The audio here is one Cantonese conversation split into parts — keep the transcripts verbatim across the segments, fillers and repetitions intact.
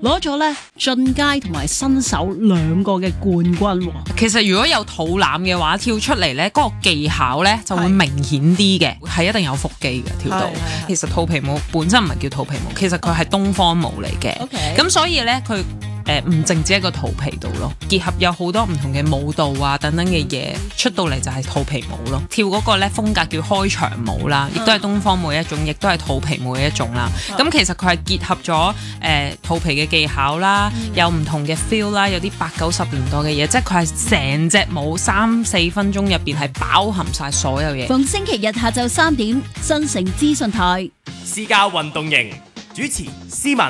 攞咗咧進階同埋新手兩個嘅冠軍。 其實如果有肚腩嘅話，跳出嚟咧嗰個技巧咧就會明顯啲嘅，係一定有腹肌嘅跳到。其實肚皮舞本身唔係叫肚皮舞，其實佢係東方舞嚟嘅。咁、okay. 所以咧佢誒唔淨止一個肚皮度咯，結合有好多唔同嘅舞蹈啊等等嘅嘢出到嚟就係肚皮舞咯。跳嗰個咧風格叫開場舞啦，亦都係東方舞一種，亦都係肚皮舞嘅一種啦。咁、嗯、其實佢係結合咗誒、呃、肚皮嘅技巧啦，嗯、有唔同嘅 feel 啦，有啲八九十年代嘅嘢，即係佢係成隻舞三四分鐘入邊係包含晒所有嘢。 逢星期日下晝三點，新城資訊台私家運動營主持思敏。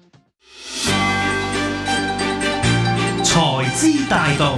財資大道，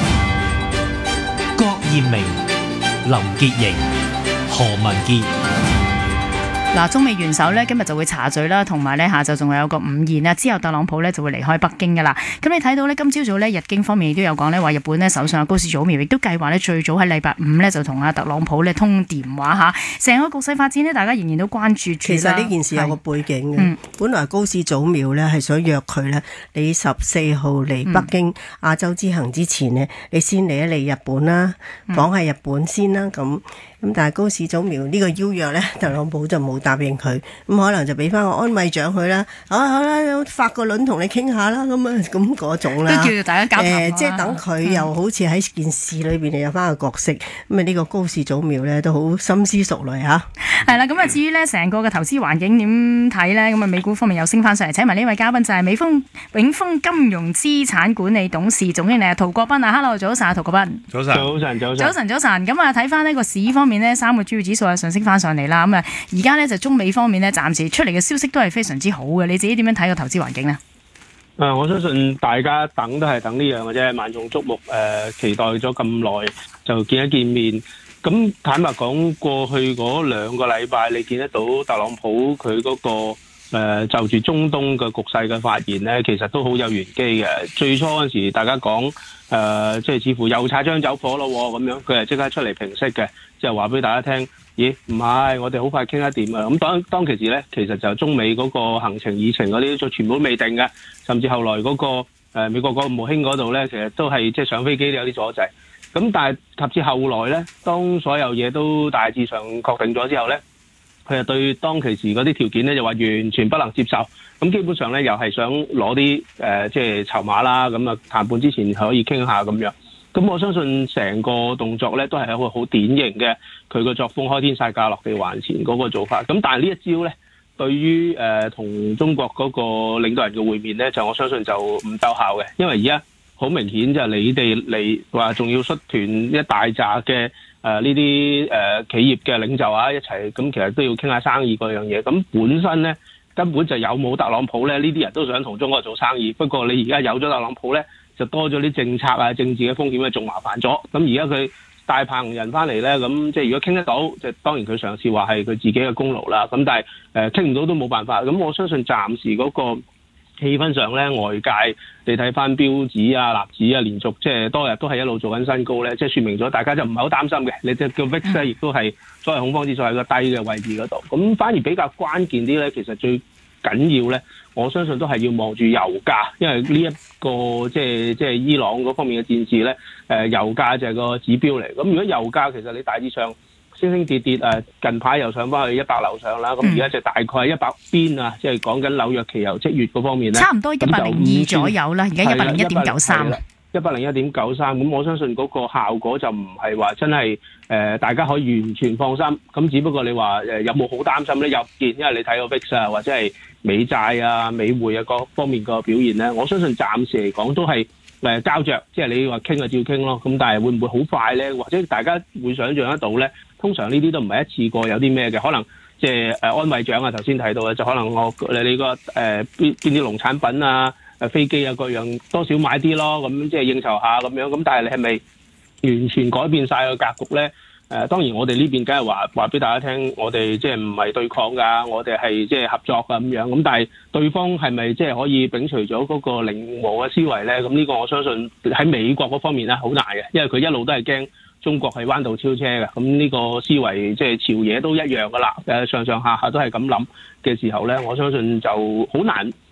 郭艷明、林潔瑩、何文傑。 嗱，中美元首咧今日就會茶聚啦，同埋咧下晝仲會有個午宴啦。之後特朗普咧就會離開北京噶啦。咁你睇到咧今朝早咧日經方面亦都有講咧話，日本咧首相高市早苗亦都計劃咧最早喺禮拜五咧就同阿特朗普咧通電話嚇。成個局勢發展呢，大家仍然都關注住。 其實呢件事有個背景嘅、嗯，本來高市早苗咧係想約佢咧，你十四號嚟北京亞洲之行之前呢，你先嚟一嚟日本啦，講下日本先啦咁。咁但係高市早苗呢個邀約咧，特朗普就冇答應佢，咁可能就俾翻個安慰獎佢啦。好啦好啦，發個輪同你傾下啦，咁啊咁嗰種啦。 都叫大家交談、呃、 即係等佢又好似喺件事裏邊有翻個角色。咁啊呢個高市早苗咧都好深思熟慮嚇。 係啦，咁啊至於咧成個嘅投資環境點睇咧？咁啊美股方面又升翻上嚟，請埋呢位嘉賓就係美豐永豐金融資產管理董事總經理涂國彬啊。Hello， 早晨，涂國彬。 早晨，早晨，早晨。 早晨，早晨。咁啊睇翻呢個市方面呢，三個主要指數啊上升翻上嚟啦。咁啊而家呢，就中美方面呢，暫時出嚟嘅消息都係非常之好嘅。你自己點樣睇個投資環境呢？ 誒、呃，我相信大家等都係等呢樣嘅啫，萬眾矚目。誒、呃，期待咗咁耐就見一見面。咁坦白講，過去嗰兩個禮拜，你見得到特朗普佢嗰、那個誒、呃、就住中東嘅局勢嘅發言咧，其實都好有玄機嘅。最初嗰時大家講誒、呃，即係似乎又擦槍走火咯咁樣，佢係即刻出嚟平息嘅，即係話俾大家聽，咦唔係，我哋好快傾得掂啊！咁當當其時咧，其實就中美嗰個行程議程嗰啲就全部都未定嘅，甚至後來嗰、那個誒、呃、美國國務卿嗰度咧，其實都係即係上飛機都有啲阻滯。咁但係及至後來咧，當所有嘢都大致上確定咗之後咧，佢就對當其時嗰啲條件咧就話完全不能接受。咁基本上咧又係想攞啲誒即係籌碼啦，咁啊談判之前可以傾下咁樣。咁我相信成個動作咧都係一個好典型嘅佢個作風，開天殺價落地還錢嗰個做法。咁但係呢一招咧，對於誒同中國嗰個領導人嘅會面咧，就我相信就唔奏效嘅，因為而家好明顯就係你哋嚟話仲要率團一大紮嘅誒呢啲誒企業嘅領袖啊一齊，咁其實都要傾下生意嗰樣嘢。咁本身咧根本就有冇特朗普咧，呢啲人都想同中國做生意。不過你而家有咗特朗普咧，就多咗啲政策啊、政治嘅風險咧，仲麻煩咗。咁而家佢帶棚人翻嚟咧，咁即係如果傾得到，即係當然佢嘗試話係佢自己嘅功勞啦。咁但係誒傾唔到都冇辦法。咁我相信暫時嗰個氣氛上咧，外界你睇翻標指啊、納指啊，連續即係多日都係一路做緊新高咧，即係說明咗大家就唔係好擔心嘅。你隻叫 V I X 咧，亦都係所謂恐慌指數喺個低嘅位置嗰度。咁反而比較關鍵啲咧，其實最緊要咧，我相信都係要望住油價，因為呢、這、一個即係即係伊朗嗰方面嘅戰事咧，誒油價就係個指標嚟。咁如果油價其實你大致上升升跌跌，誒近排又上翻去一百樓上啦，咁而家就大概係一百邊啊，即係講緊紐約期油即月嗰方面咧， 差唔多一百零二左右啦，而家一百零一點九三啦， 一百零一點九三。咁我相信嗰個效果就唔係話真係誒、呃、大家可以完全放心。咁只不過你話誒有冇好擔心咧？有見，因為你睇個 V I X 啊，或者係美債啊、美匯啊各方面個表現咧，我相信暫時嚟講都係誒膠着，即係你話傾就照傾咯。咁但係會唔會好快咧？或者大家會想象得到咧？通常呢啲都唔係一次過有啲咩嘅，可能即係誒安慰獎啊，頭先提到嘅就可能我你你個誒邊邊啲農產品啊、誒飛機啊各樣多少買啲咯，咁即係應酬下咁樣。咁但係你係咪完全改變晒個格局咧？誒、呃、當然我哋呢邊梗係話話俾大家聽，我哋即係唔係對抗㗎，我哋係即係合作㗎咁樣。咁但係對方係咪即係可以摒除咗嗰個零和嘅思維咧？咁呢個我相信喺美國嗰方面咧好難嘅，因為佢一路都係驚中國係彎道超車嘅，咁呢個思維即係朝野都一樣噶啦。誒上上下下都係咁諗嘅時候咧，我相信就好難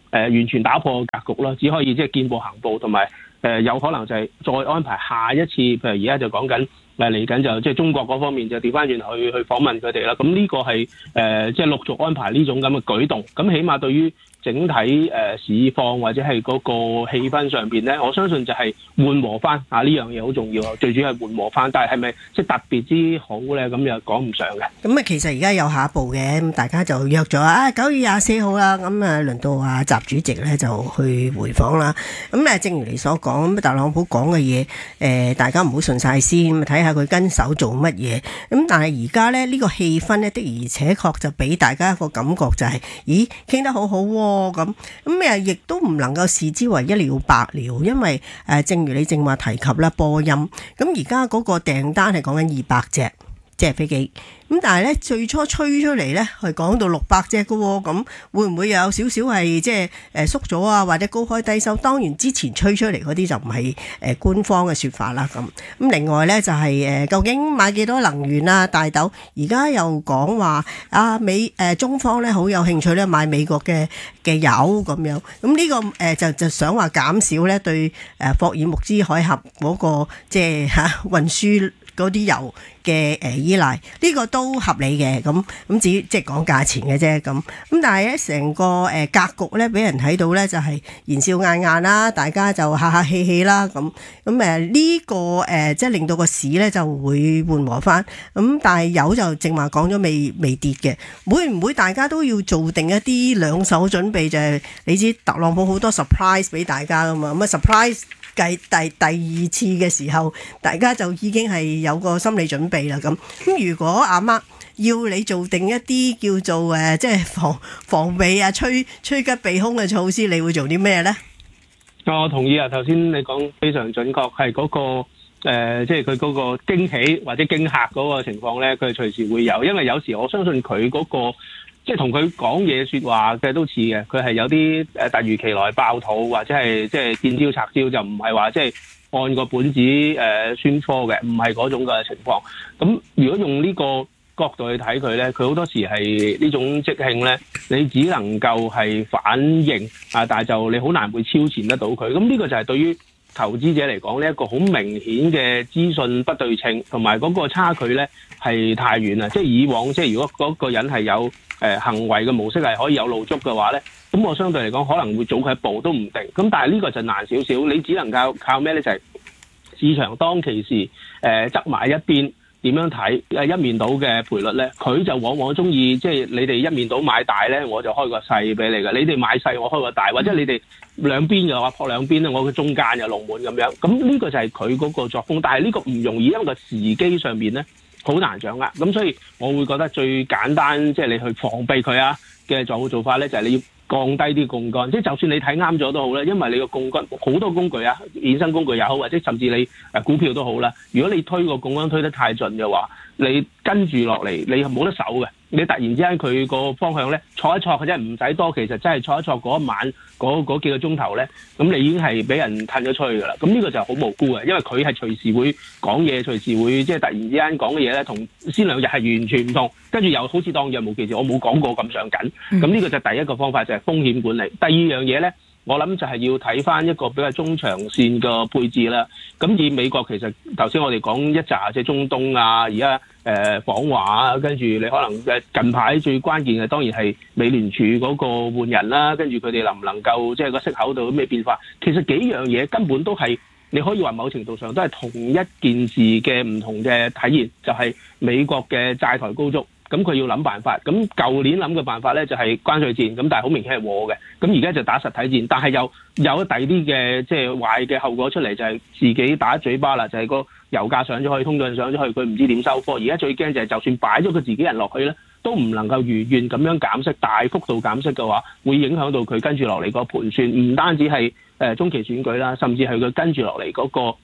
呃、完全打破格局啦，只可以即係見步行步，同埋誒有可能就係再安排下一次，譬如而家就講緊誒嚟緊就即係中國嗰方面就調翻轉去去訪問佢哋啦。咁呢個係誒即係陸續安排呢種咁嘅舉動，咁起碼對於整體誒、呃、市況或者係嗰個氣氛上邊咧，我相信就係緩和翻啊，呢樣嘢好重要啊，最主要係緩和翻。但係係咪即係特別之好咧？咁又講唔上嘅。 咁啊，其實而家有下一步嘅，咁大家就約咗啊，九月廿四號啦，咁啊輪到啊習主席咧就去回訪啦。咁誒，正如你所講，咁特朗普講嘅嘢，誒、呃、大家唔好信晒先，咁睇下佢跟手做乜嘢。咁但係而家咧呢、呢個氣氛咧的而且確就俾大家一個感覺就係、是，咦傾得好好、啊。咁咁誒，亦都唔能夠視之為一了百了，因為誒、呃，正如你正話提及啦，波音咁而家嗰個訂單係講緊二百隻，即係飛機。咁但係咧，最初吹出嚟咧係講到六百隻嘅喎，咁會唔會有少少係即係誒縮咗啊，或者高開低收？當然之前吹出嚟嗰啲就唔係誒官方嘅説法啦。咁咁另外咧就係、是、誒究竟買幾多能源啊？大豆而家又講話啊美誒、呃、中方咧好有興趣咧買美國嘅嘅油咁樣。咁呢、這個誒、呃、就就想話減少咧對誒霍爾木茲海峽嗰、那個即係嚇運輸嗰啲油嘅誒依賴，呢、這個都合理嘅。咁咁至於即係講價錢嘅啫。咁咁但係咧成個誒格局咧，俾人睇到咧就係燃燒硬硬啦，大家就客客氣氣啦。咁咁誒呢個誒即係令到個市咧就會緩和翻。咁但係油就正話講咗未未跌嘅，會唔會大家都要做定一啲兩手準備？就係、是、你知特朗普好多 surprise 俾大家噶嘛，咁啊 surprise。計第第二次嘅時候，大家就已經係有個心理準備啦。咁咁如果阿媽要你做定一啲叫做誒，即係防防備啊、趨趨吉避凶嘅措施，你會做啲咩呢？ 我同意啊，頭先你講非常準確，係嗰個誒，即係佢嗰個驚喜或者驚嚇嗰個情況咧，佢隨時會有。因為有時我相信佢嗰個。即係同佢講嘢説話嘅都似嘅，佢係有啲誒突如其來爆肚，或者係即係見招拆招，就唔係話即係按個本子誒宣科嘅，唔係嗰種嘅情況。咁如果用呢個角度去睇佢咧，佢好多時係呢種即興咧，你只能夠係反應啊，但係就你好難會超前得到佢。咁呢個就係對於投資者嚟講呢一個好明顯嘅資訊不對稱，同埋嗰個差距咧係太遠啦。即係以往即係如果嗰個人係有誒、呃、行為嘅模式係可以有露足嘅話咧，咁我相對嚟講可能會早佢一步都唔定。咁但係呢個就難少少，你只能夠靠咩咧？就係、是、市場當其時誒執埋一邊點樣睇誒一面倒嘅賠率咧，佢就往往中意即係你哋一面倒買大咧，我就開個細俾你嘅；你哋買細，我開個大，或者你哋兩邊嘅話撲兩邊咧，我嘅中間又龍門咁樣。咁呢個就係佢嗰個作風，但係呢個唔容易，因為個時機上面咧，好難掌握，咁所以我會覺得最簡單即係、就是、你去防備佢啊嘅做做法咧，就係、是、你要降低啲槓桿，即係就算你睇啱咗都好啦，因為你個槓桿好多工具啊，衍生工具又好，或者甚至你誒股票都好啦。如果你推個槓桿推得太盡嘅話，你跟住落嚟你係冇得守嘅。你突然之間佢個方向咧錯一錯嘅啫，唔使多，其實真係錯一錯嗰一晚嗰嗰幾個鐘頭咧，咁你已經係俾人褪咗出去㗎啦。咁呢個就好無辜嘅，因為佢係隨時會講嘢，隨時會即係突然之間講嘅嘢咧，同先兩日係完全唔同，跟住又好似當若無其事，我冇講過咁上緊。咁呢個就第一個方法就係風險管理。第二樣嘢咧，我諗就係要睇翻一個比較中長線嘅配置啦。咁以美國其實頭先我哋講一紮即係中東啊，而家誒訪華啊，跟住你可能誒近排最關鍵嘅當然係美聯儲嗰個換人啦，跟住佢哋能唔能夠即係個息口度有咩變化？其實幾樣嘢根本都係你可以話某程度上都係同一件事嘅唔同嘅體現，就係美國嘅債台高築。咁佢要諗辦法，咁舊年諗嘅辦法咧就係關稅戰，咁但係好明顯係禍嘅。咁而家就打實體戰，但係又有第啲嘅即係壞嘅後果出嚟，就係自己打嘴巴啦，就係個油價上咗去，通脹上咗去，佢唔知點收科。而家最驚就係就算擺咗佢自己人落去咧，都唔能夠如願咁樣減息，大幅度減息嘅話，會影響到佢跟住落嚟個盤算，唔單止係誒中期選舉啦，甚至係佢跟住落嚟嗰個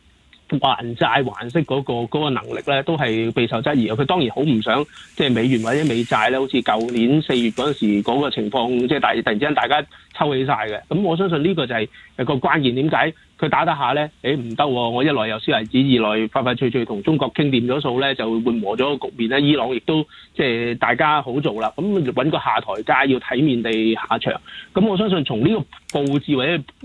還債還息嗰、嗰個嗰、嗰個能力咧，都係備受質疑。佢當然好唔想即係美元或者美債咧，好似舊年四月嗰陣時嗰個情況，即係大突然之間大家抽起晒嘅。咁我相信呢個就係個關鍵。點解佢打得下咧？誒唔得喎！我一來有小孩子，二來快快脆脆同中國傾掂咗數咧，就緩和咗個局面咧。伊朗亦都即係大家好做啦。咁揾個下台階，要體面地下場。咁我相信從呢個佈置或者